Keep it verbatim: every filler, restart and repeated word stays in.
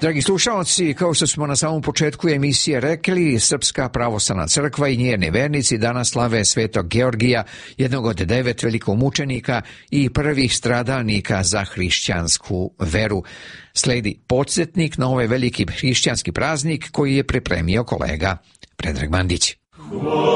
Dragi slušalci, kao što smo na samom početku emisije rekli, Srpska pravoslavna crkva i njeni vernici danas slave Svetog Georgija, jednog od devet velikomučenika i prvih stradalnika za hrišćansku veru. Sledi podsjetnik na ovaj veliki hrišćanski praznik koji je pripremio kolega Predrag Mandić.